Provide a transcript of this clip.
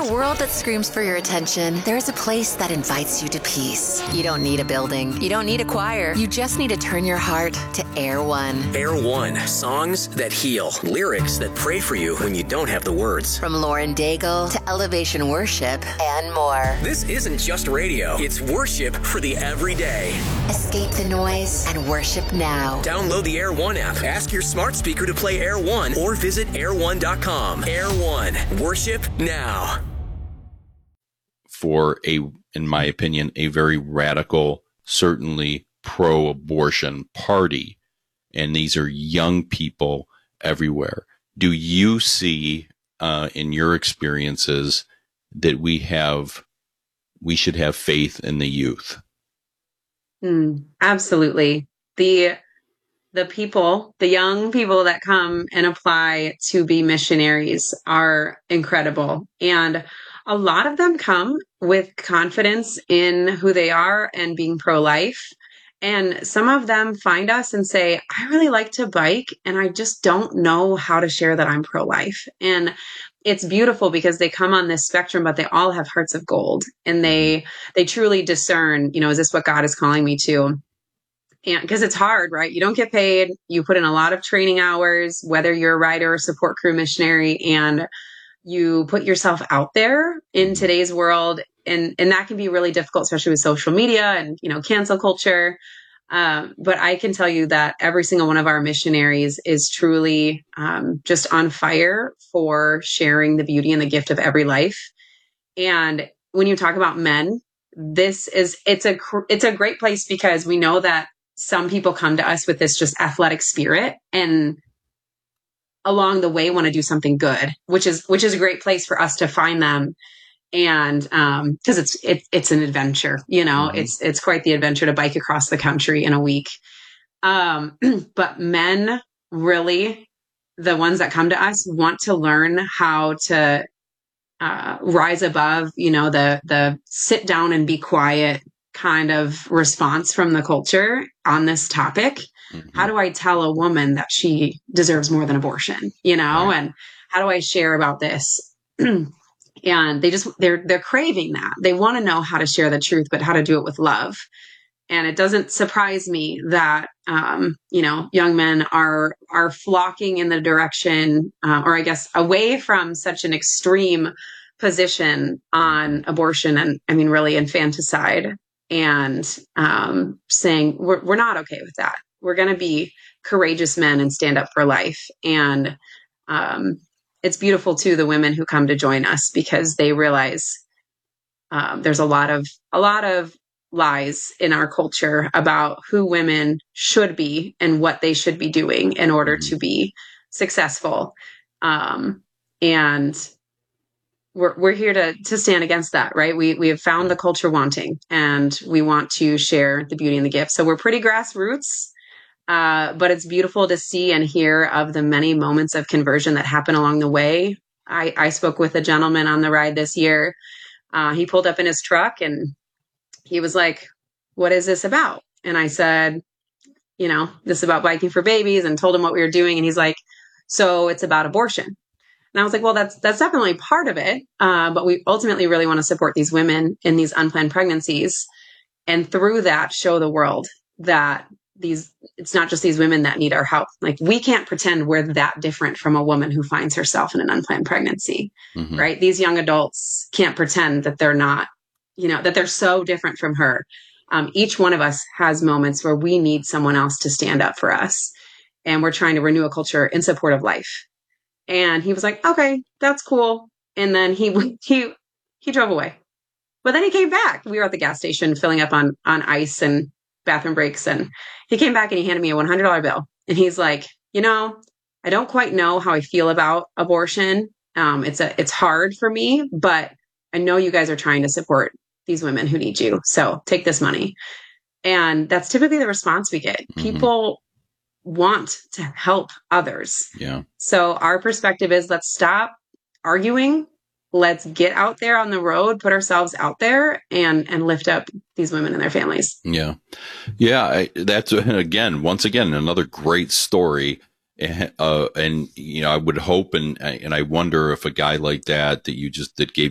a world that screams for your attention, there's a place that invites you to peace. You don't need a building. You don't need a choir. You just need to turn your heart to Air One. Air One. Songs that heal. Lyrics that pray for you when you don't have the words. From Lauren Daigle to Elevation Worship and more. This isn't just radio. It's worship for the everyday. Escape the noise and worship now. Download the Air One app. Ask your smart speaker to play Air One or visit air1.com. Air One. Worship now. For in my opinion, a very radical, certainly pro-abortion party. And these are young people everywhere. Do you see, in your experiences, that we should have faith in the youth? Absolutely. The people, the young people that come and apply to be missionaries are incredible. And a lot of them come with confidence in who they are and being pro-life. And some of them find us and say, I really like to bike and I just don't know how to share that I'm pro-life. And it's beautiful because they come on this spectrum, but they all have hearts of gold and they truly discern, is this what God is calling me to? And because it's hard, right? You don't get paid. You put in a lot of training hours, whether you're a rider or support crew missionary, and you put yourself out there in today's world. And that can be really difficult, especially with social media and, cancel culture. But I can tell you that every single one of our missionaries is truly just on fire for sharing the beauty and the gift of every life. And when you talk about men, it's a great place because we know that some people come to us with this just athletic spirit and along the way want to do something good, which is a great place for us to find them. And because it's an adventure, it's quite the adventure to bike across the country in a week. But men, really, the ones that come to us want to learn how to rise above, the sit down and be quiet kind of response from the culture on this topic. Mm-hmm. How do I tell a woman that she deserves more than abortion, right. And how do I share about this? And they're craving that. They want to know how to share the truth, but how to do it with love. And it doesn't surprise me that, young men are flocking in the direction, or I guess away from such an extreme position on abortion and really infanticide. And saying we're not okay with that. We're going to be courageous men and stand up for life. And it's beautiful too, the women who come to join us because they realize there's a lot of lies in our culture about who women should be and what they should be doing in order to be successful. And we're here to stand against that, right? We have found the culture wanting, and we want to share the beauty and the gift. So we're pretty grassroots, but it's beautiful to see and hear of the many moments of conversion that happen along the way. I spoke with a gentleman on the ride this year. He pulled up in his truck and he was like, "What is this about?" And I said, "This is about biking for babies," and told him what we were doing. And he's like, "So it's about abortion." And I was like, well, that's definitely part of it. But we ultimately really want to support these women in these unplanned pregnancies. And through that, show the world that it's not just these women that need our help. Like, we can't pretend we're that different from a woman who finds herself in an unplanned pregnancy, right? These young adults can't pretend that they're not, that they're so different from her. Each one of us has moments where we need someone else to stand up for us. And we're trying to renew a culture in support of life. And he was like, okay, that's cool. And then he drove away. But then he came back. We were at the gas station filling up on ice and bathroom breaks. And he came back and he handed me a $100 bill. And he's like, I don't quite know how I feel about abortion. It's hard for me, but I know you guys are trying to support these women who need you. So take this money. And that's typically the response we get. People want to help others. Yeah. So our perspective is, let's stop arguing. Let's get out there on the road, put ourselves out there and lift up these women and their families. Yeah. Yeah. That's once again, another great story. And I would hope, and I wonder if a guy like that gave